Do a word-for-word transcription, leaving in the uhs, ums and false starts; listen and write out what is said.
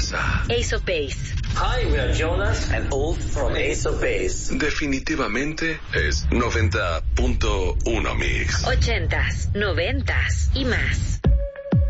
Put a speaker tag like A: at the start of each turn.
A: casa.
B: Ace of Base.
C: Hi, we are Jonas and Ulf from Ace of Base.
A: Definitivamente es noventa punto uno Mix.
B: Ochentas, noventas y más.